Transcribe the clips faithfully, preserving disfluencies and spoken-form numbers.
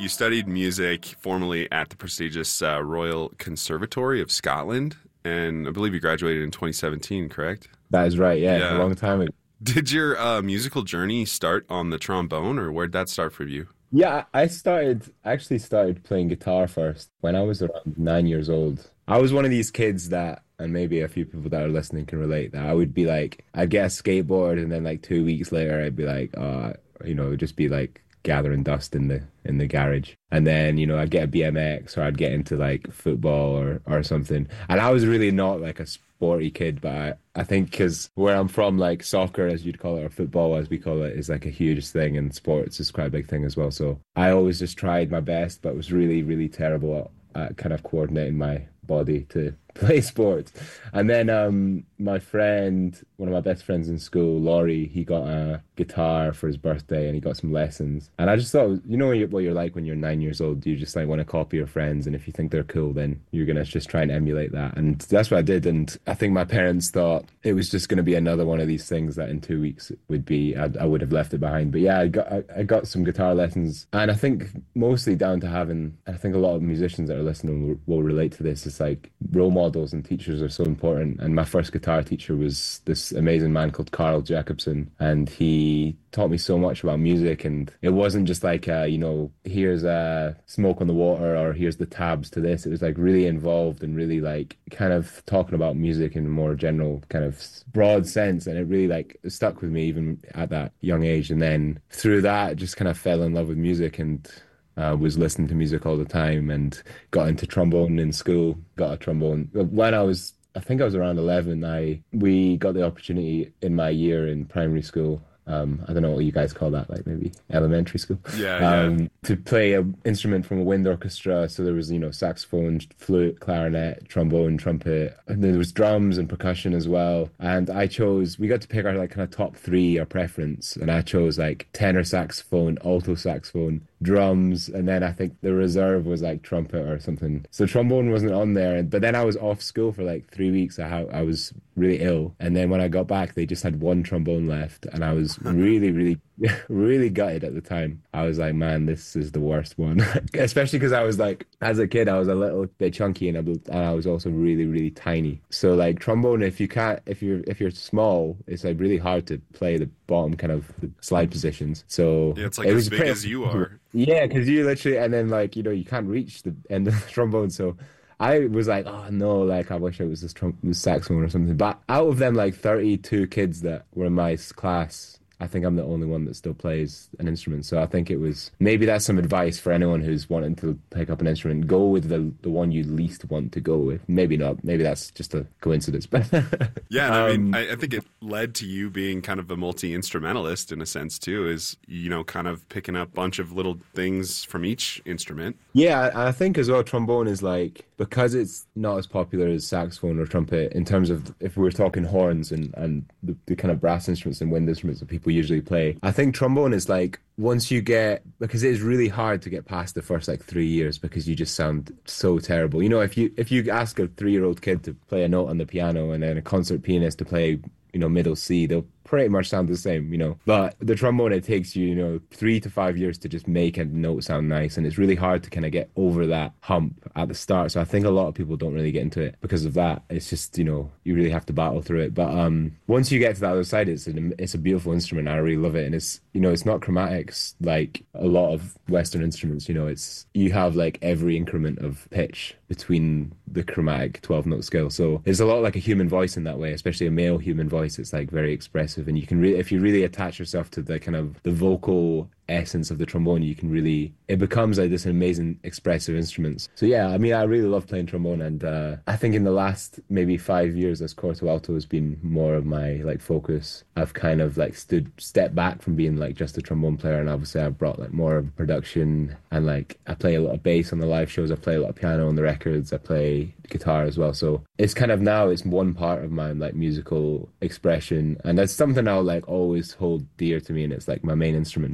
you studied music formerly at the prestigious uh, Royal Conservatory of Scotland, and I believe you graduated in twenty seventeen, correct? That is right, yeah, Yeah. a long time ago. Did your uh, musical journey start on the trombone, or where'd that start for you? Yeah, I started, actually started playing guitar first when I was around nine years old. I was one of these kids that, and maybe a few people that are listening can relate, that I would be like, I'd get a skateboard and then like two weeks later I'd be like, uh, you know, it would just be like gathering dust in the in the garage. And then, you know, I'd get a B M X or I'd get into like football or, or something. And I was really not like a sporty kid, but I, I think because where I'm from, like soccer, as you'd call it, or football, as we call it, is like a huge thing, and sports is quite a big thing as well. So I always just tried my best, but was really, really terrible at, at kind of coordinating my body to play sports. And then um, my friend, one of my best friends in school, Laurie, he got a guitar for his birthday and he got some lessons. And I just thought, you know what you're like when you're nine years old, you just like want to copy your friends, and if you think they're cool, then you're going to just try and emulate that. And that's what I did. And I think my parents thought it was just going to be another one of these things that in two weeks would be, I'd, I would have left it behind. But yeah, I got I, I got some guitar lessons, and I think mostly down to having, I think a lot of musicians that are listening will, will relate to this. It's like role models and teachers are so important. And my first guitar teacher was this amazing man called Carl Jacobson, and he taught me so much about music. And it wasn't just like, uh, you know, here's a Smoke on the Water or here's the tabs to this. It was like really involved and really like kind of talking about music in a more general kind of broad sense. And it really like stuck with me even at that young age. And then through that, just kind of fell in love with music and Uh, was listening to music all the time, and got into trombone in school. Got a trombone when I was, I think I was around eleven. I we got the opportunity in my year in primary school. Um, I don't know what you guys call that, like maybe elementary school. Yeah, um, yeah. To play an instrument from a wind orchestra. So there was, you know, saxophone, flute, clarinet, trombone, trumpet, and there was drums and percussion as well. And I chose, we got to pick our like kind of top three, our preference, and I chose like tenor saxophone, alto saxophone, drums, and then I think the reserve was like trumpet or something. So trombone wasn't on there, but then I was off school for like three weeks. I, I was really ill, and then when I got back, they just had one trombone left, and I was really, really, really gutted at the time. I was like, man, this is the worst one. Especially because I was like, as a kid, I was a little bit chunky, and I, was, and I was also really, really tiny. So like trombone, if you can't, if you're if you're small, it's like really hard to play the bottom kind of the slide positions. So yeah, it's like it as was big pretty, as you are. Yeah, because you literally, and then like, you know, you can't reach the end of the trombone. So I was like, oh no, like I wish I was this, trum- this saxophone or something. But out of them like thirty-two kids that were in my class, I think I'm the only one that still plays an instrument. So I think it was, maybe that's some advice for anyone who's wanting to pick up an instrument. Go with the the one you least want to go with. Maybe not. Maybe that's just a coincidence. But yeah, and I mean, um, I, I think it led to you being kind of a multi-instrumentalist in a sense too, is, you know, kind of picking up a bunch of little things from each instrument. Yeah, I think as well, trombone is like, because it's not as popular as saxophone or trumpet in terms of, if we're talking horns and, and the, the kind of brass instruments and wind instruments that people usually play, I think trombone is like, once you get, because it is really hard to get past the first like three years because you just sound so terrible. You know, if you if you ask a three-year-old kid to play a note on the piano and then a concert pianist to play, you know, middle C, they'll pretty much sound the same, you know. But the trombone, it takes you, you know, three to five years to just make a note sound nice, and it's really hard to kind of get over that hump at the start. So I think a lot of people don't really get into it because of that. It's just, you know, you really have to battle through it. But um, once you get to the other side, it's an, it's a beautiful instrument. I really love it, and it's, you know, it's not chromatics like a lot of Western instruments. You know, it's, you have like every increment of pitch between the chromatic twelve note scale. So it's a lot like a human voice in that way, especially a male human voice. It's like very expressive, and you can really, if you really attach yourself to the kind of the vocal essence of the trombone, you can really, it becomes like this amazing expressive instrument. So yeah, I mean, I really love playing trombone, and uh, I think in the last maybe five years as corto alto has been more of my like focus. I've kind of like stood stepped back from being like just a trombone player, and obviously I've brought like more of production, and like I play a lot of bass on the live shows, I play a lot of piano on the records, I play guitar as well. So it's kind of now it's one part of my like musical expression, and that's something I'll like always hold dear to me, and it's like my main instrument. But I think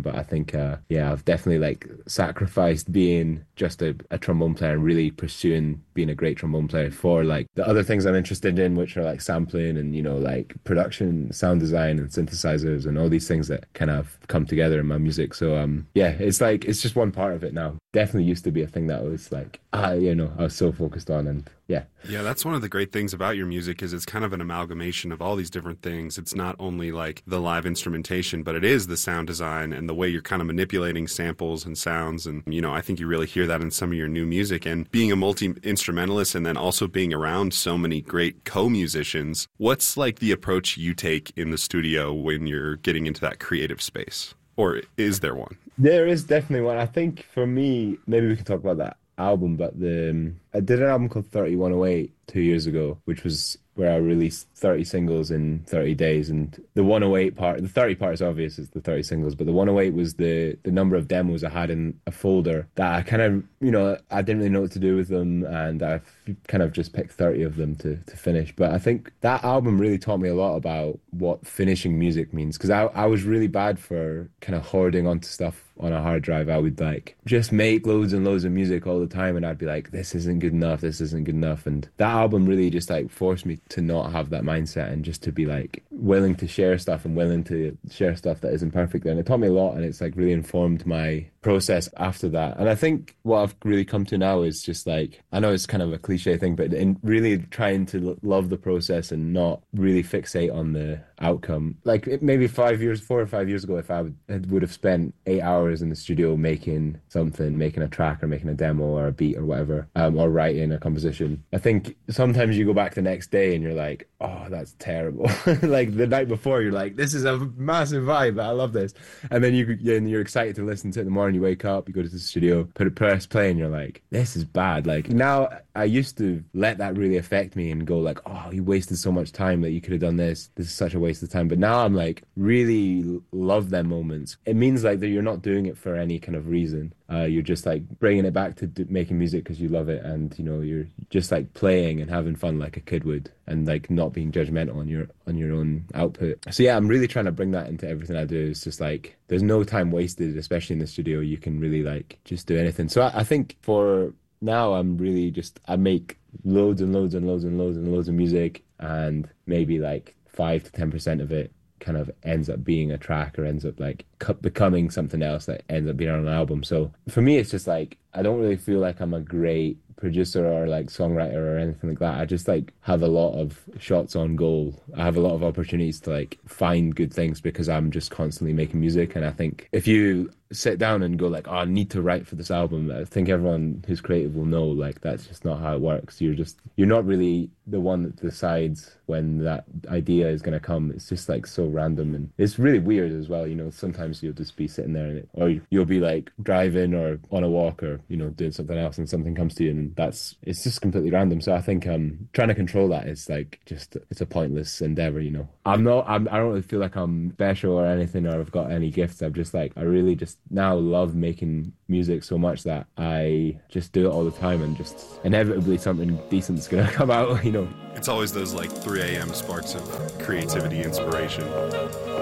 think, uh, yeah, I've definitely like sacrificed being just a, a trombone player and really pursuing being a great trombone player for like the other things I'm interested in, which are like sampling and, you know, like production, sound design and synthesizers and all these things that kind of come together in my music. So, um, yeah, it's like, it's just one part of it now. Definitely used to be a thing that was like, ah, you know, I was so focused on, and yeah. Yeah, that's one of the great things about your music is it's kind of an amalgamation of all these different things. It's not only like the live instrumentation, but it is the sound design and the way you're kind of manipulating samples and sounds. And, you know, I think you really hear that in some of your new music. And being a multi-instrumentalist and then also being around so many great co-musicians, what's like the approach you take in the studio when you're getting into that creative space? Or is there one? There is definitely one. I think for me, maybe we can talk about that album, but the um, I did an album called thirty-one oh eight two years ago, which was where I released thirty singles in thirty days. And the one oh eight part, the thirty part is obvious, it's the thirty singles, but the one oh eight was the the number of demos I had in a folder that I kind of, you know, I didn't really know what to do with them, and I kind of just picked thirty of them to, to finish. But I think that album really taught me a lot about what finishing music means, because I, I was really bad for kind of hoarding onto stuff on a hard drive. I would like just make loads and loads of music all the time, and I'd be like, this isn't good enough, this isn't good enough. And that album really just like forced me to not have that mindset and just to be like willing to share stuff and willing to share stuff that isn't perfect. And it taught me a lot, and it's like really informed my process after that. And I think what I've really come to now is just like, I know it's kind of a cliche thing, but in really trying to love the process and not really fixate on the outcome. Like maybe five years, four or five years ago, if I would, would have spent eight hours in the studio making something, making a track or making a demo or a beat or whatever, um, or writing a composition, I think sometimes you go back the next day and you're like, oh, that's terrible. Like the night before, you're like, this is a massive vibe, I love this. And then you, and you're excited to listen to it in the morning. You wake up, you go to the studio, put it press play, and you're like, this is bad. Like now, I used to let that really affect me and go like, oh, you wasted so much time that you could have done this. This is such a waste of time. But now I'm like, really love them moments. It means like that you're not doing it for any kind of reason. Uh, you're just like bringing it back to d- making music because you love it, and you know you're just like playing and having fun like a kid would, and like not being judgmental on your on your own output. So yeah, I'm really trying to bring that into everything I do. It's just like there's no time wasted, especially in the studio. You can really like just do anything. So I, I think for now, I'm really just I make loads and loads and loads and loads and loads of music, and maybe like five to ten percent of it kind of ends up being a track or ends up like becoming something else that ends up being on an album. So for me, it's just like I don't really feel like I'm a great producer or like songwriter or anything like that. I just like have a lot of shots on goal. I have a lot of opportunities to like find good things because I'm just constantly making music. And I think if you sit down and go like, oh, I need to write for this album, I think everyone who's creative will know like that's just not how it works. You're just you're not really the one that decides when that idea is going to come. It's just like so random, and it's really weird as well. You know, sometimes you'll just be sitting there and it, or you'll be like driving or on a walk or, you know, doing something else and something comes to you, and that's it's just completely random. So I think um trying to control that is like just it's a pointless endeavor. You know, I'm not I'm, I don't really feel like I'm special or anything or I've got any gifts. I'm just like I really just now love making music so much that I just do it all the time, and just inevitably something decent's gonna come out. You know, it's always those like three a.m. sparks of creativity, inspiration.